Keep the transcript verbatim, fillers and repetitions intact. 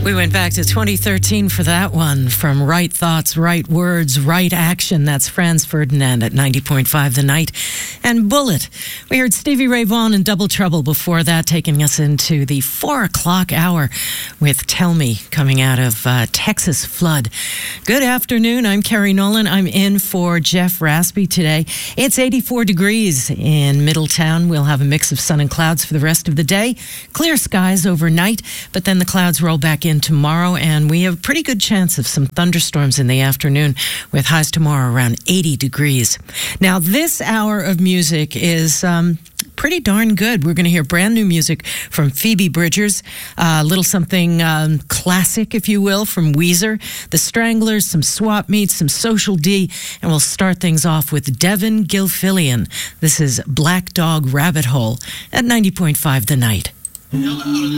We went back to twenty thirteen for that one. From Right Thoughts, Right Words, Right Action. That's Franz Ferdinand at ninety point five The Night. And Bullet. We heard Stevie Ray Vaughan and Double Trouble before that, taking us into the four o'clock hour with Tell Me, coming out of uh, Texas Flood. Good afternoon. I'm Carrie Nolan. I'm in for Jeff Raspy today. It's eighty-four degrees in Middletown. We'll have a mix of sun and clouds for the rest of the day. Clear skies overnight, but then the clouds roll back in tomorrow, and we have a pretty good chance of some thunderstorms in the afternoon with highs tomorrow around eighty degrees. Now, this hour of music is um, pretty darn good. We're going to hear brand new music from Phoebe Bridgers, a uh, little something um, classic, if you will, from Weezer, The Stranglers, some Swap Meets, some Social D, and we'll start things off with Devin Gilfillian. This is Black Dog Rabbit Hole at ninety point five The Night.